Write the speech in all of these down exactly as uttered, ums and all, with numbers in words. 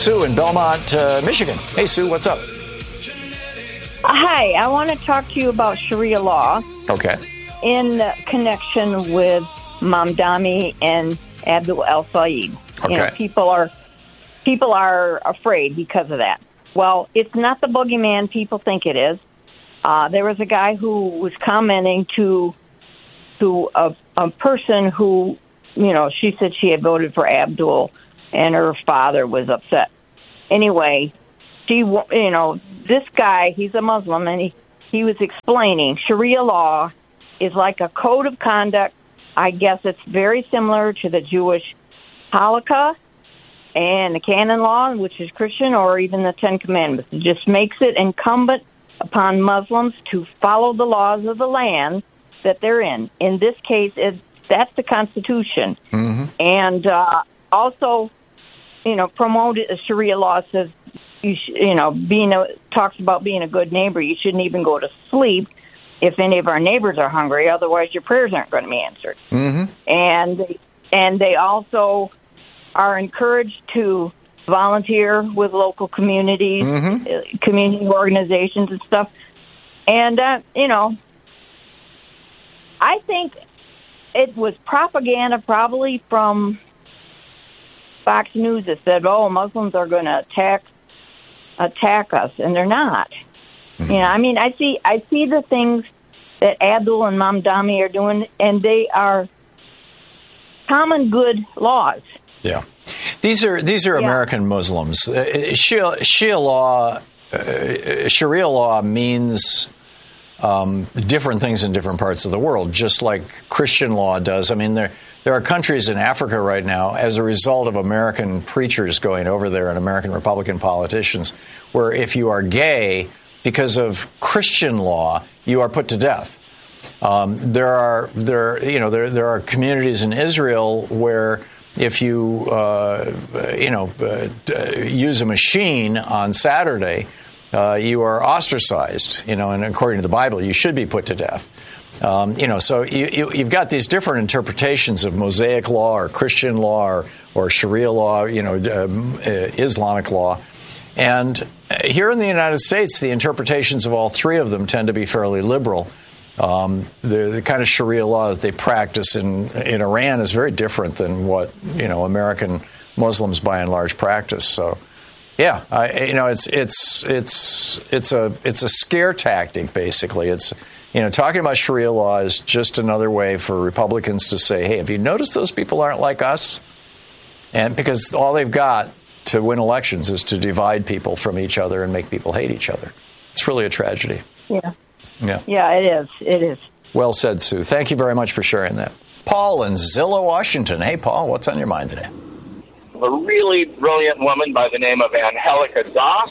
Sue in Belmont, uh, Michigan. Hey, Sue, what's up? Hi, I want to talk to you about Sharia law. Okay. In connection with Mamdani and Abdul El-Sayed. Okay. You know, people are people are afraid because of that. Well, it's not the boogeyman people think it is. Uh, there was a guy who was commenting to to a, a person who, you know, she said she had voted for Abdul, and her father was upset. Anyway, she, you know, this guy, he's a Muslim, and he, he was explaining Sharia law is like a code of conduct. I guess it's very similar to the Jewish halakha and the canon law, which is Christian, or even the Ten Commandments. It just makes it incumbent upon Muslims to follow the laws of the land that they're in. In this case, it's, that's the Constitution. Mm-hmm. And uh, also, you know, promote Sharia law says, you, sh- you know, being a, talks about being a good neighbor. You shouldn't even go to sleep if any of our neighbors are hungry. Otherwise, your prayers aren't going to be answered. Mm-hmm. And and they also are encouraged to volunteer with local communities, mm-hmm. uh, community organizations and stuff. And, uh, you know, I think it was propaganda probably from Fox News that said, oh, Muslims are going to attack attack us, and they're not. Mm-hmm. You know, I mean, I see I see the things that Abdul and Mamdani are doing, and they are common good laws. Yeah. These are these are yeah. American Muslims. Uh, Shia, Shia law, uh, Sharia law means um, different things in different parts of the world, just like Christian law does. I mean, there there are countries in Africa right now, as a result of American preachers going over there and American Republican politicians, where if you are gay, because of Christian law, you are put to death. Um, there are there you know there there are communities in Israel where if you uh, you know uh, use a machine on Saturday, uh, you are ostracized. You know, and according to the Bible, you should be put to death. Um, you know, so you, you, you've got these different interpretations of Mosaic law or Christian law or, or Sharia law. You know, um, uh, Islamic law. And here in the United States, the interpretations of all three of them tend to be fairly liberal. Um, the, the kind of Sharia law that they practice in, in Iran is very different than what, you know, American Muslims by and large practice. So, yeah, I, you know, it's it's it's it's a it's a scare tactic, basically. It's, you know, talking about Sharia law is just another way for Republicans to say, hey, have you noticed those people aren't like us? And because all they've got to win elections is to divide people from each other and make people hate each other. It's really a tragedy. Yeah. Yeah. Yeah, it is. It is. Well said, Sue. Thank you very much for sharing that. Paul in Zillow, Washington. Hey, Paul, what's on your mind today? A really brilliant woman by the name of Angelica Das.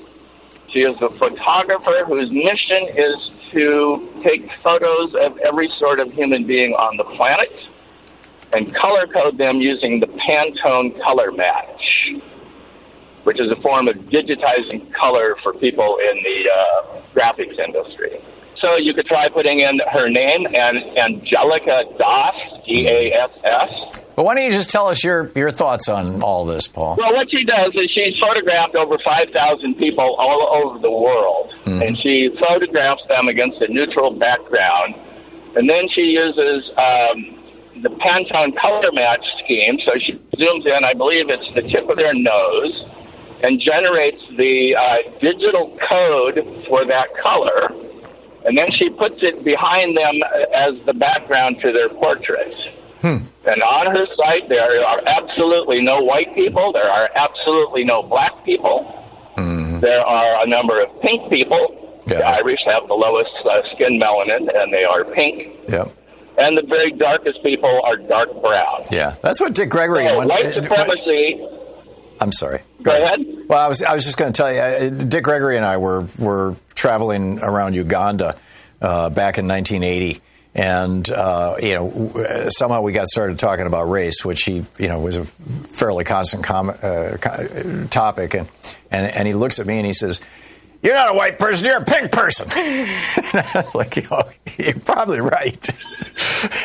She is a photographer whose mission is to take photos of every sort of human being on the planet and color code them using the Pantone color match, which is a form of digitizing color for people in the uh, graphics industry. So you could try putting in her name, and Angelica Das, D A S S. Well, why don't you just tell us your, your thoughts on all this, Paul? Well, what she does is she's photographed over five thousand people all over the world, mm-hmm. and she photographs them against a neutral background, and then she uses um, the Pantone color match scheme, so she zooms in, I believe it's the tip of their nose, and generates the uh, digital code for that color, and then she puts it behind them as the background to their portrait. Hmm. And on her site, there are absolutely no white people. There are absolutely no black people. Mm-hmm. There are a number of pink people. Yeah. The Irish have the lowest uh, skin melanin, and they are pink. Yeah. And the very darkest people are dark brown. Yeah, that's what Dick Gregory... So, went, white supremacy... Went, I'm sorry. Go, Go ahead. ahead. Well, I was I was just going to tell you, uh, Dick Gregory and I were, were traveling around Uganda uh, back in nineteen eighty. And, uh, you know, somehow we got started talking about race, which he, you know, was a fairly constant com- uh, co- topic. And, and and he looks at me and he says, "You're not a white person, you're a pink person." And I was like, you know, you're probably right.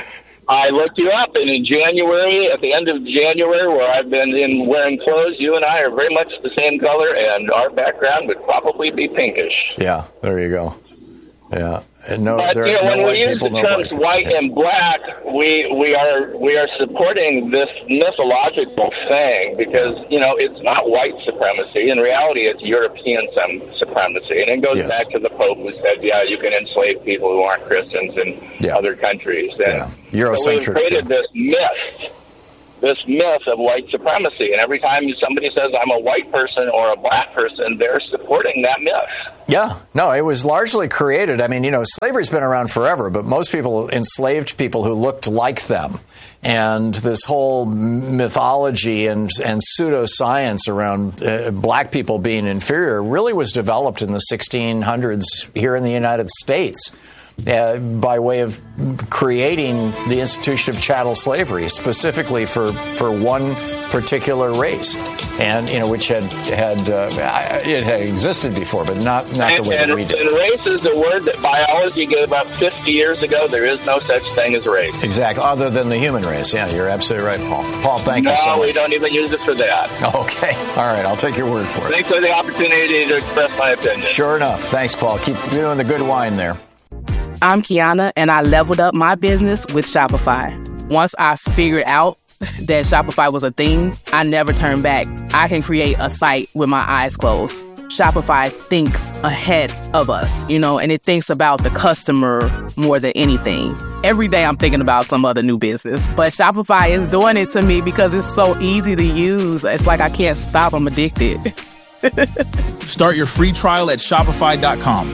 I looked you up, and in January, at the end of January, where I've been in wearing clothes, you and I are very much the same color, and our background would probably be pinkish. Yeah, there you go. Yeah. And no, but there, you know, no when white we use people, the no terms black. white Yeah. and black, we we are we are supporting this mythological thing because you know it's not white supremacy. In reality, it's European sem- supremacy, and it goes Yes. back to the Pope who said, "Yeah, you can enslave people who aren't Christians in Yeah. other countries." And Yeah. so we've Eurocentric. created yeah. this myth. This myth of white supremacy, and every time somebody says I'm a white person or a black person, they're supporting that myth. Yeah, no, it was largely created. I mean, you know, slavery's been around forever, but most people enslaved people who looked like them. And this whole mythology and, and pseudoscience around uh, black people being inferior really was developed in the sixteen hundreds here in the United States. Uh, by way of creating the institution of chattel slavery, specifically for, for one particular race, and you know which had had uh, it had existed before, but not not and, the way and, that we did. And race is a word that biology gave up fifty years ago. There is no such thing as race. Exactly, other than the human race. Yeah, you're absolutely right, Paul. Paul, thank no, you so much. No, we don't even use it for that. Okay, all right, I'll take your word for it. Thanks for the opportunity to express my opinion. Sure enough, thanks, Paul. Keep doing the good wine there. I'm Kiana, and I leveled up my business with Shopify. Once I figured out that Shopify was a thing, I never turned back. I can create a site with my eyes closed. Shopify thinks ahead of us, you know, and it thinks about the customer more than anything. Every day I'm thinking about some other new business, but Shopify is doing it to me because it's so easy to use. It's like I can't stop. I'm addicted. Start your free trial at shopify dot com.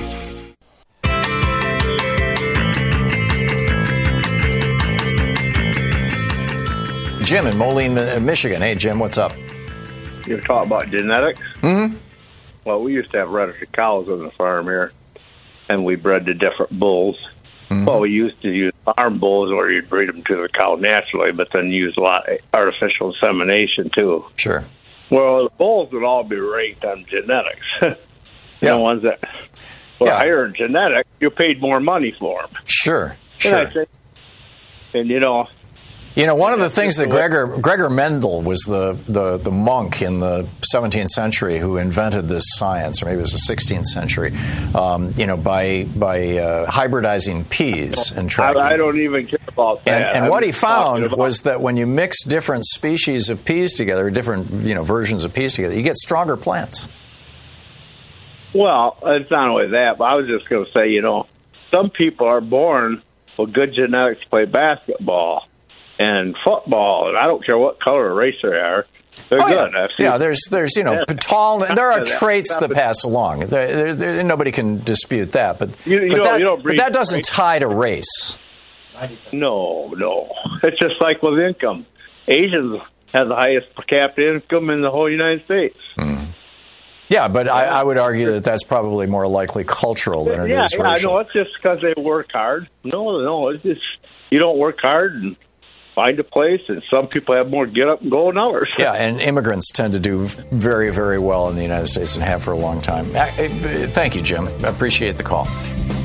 Jim in Moline, Michigan. Hey, Jim, what's up? You were talking about genetics? Mm-hmm. Well, we used to have registered cows on the farm here, and we bred the different bulls. Mm-hmm. Well, we used to use farm bulls where you'd breed them to the cow naturally, but then use a lot of artificial insemination, too. Sure. Well, the bulls would all be ranked on genetics. Yeah. The ones that were Yeah. higher in genetics, you paid more money for them. Sure, And, sure. I say, and you know... You know, one of the things that Gregor Gregor Mendel was the, the, the monk in the seventeenth century who invented this science, or maybe it was the sixteenth century, um, you know, by by uh, hybridizing peas and tracking. I, I don't even care about that. And, and I'm what he just talking found about- was that when you mix different species of peas together, different, you know, versions of peas together, you get stronger plants. Well, it's not only that, but I was just going to say, you know, some people are born with good genetics to play basketball and football, and I don't care what color or race they are. They're Oh, good. yeah. I've seen- yeah, there's, there's, you know, Yeah. tall. There are After that, traits that after- pass along. There, there, there, nobody can dispute that. But, You- you but, don't- that, you don't but breed that doesn't traits. tie to race. No, no. It's just like with income. Asians have the highest per capita income in the whole United States. Yeah, but I, I would argue that that's probably more likely cultural than it yeah, is yeah, I racial. know. It's just because they work hard. No, no. It's just you don't work hard and find a place, and some people have more get up and go than others. Yeah, and immigrants tend to do very, very well in the United States and have for a long time. Uh, uh, Thank you, Jim. I appreciate the call.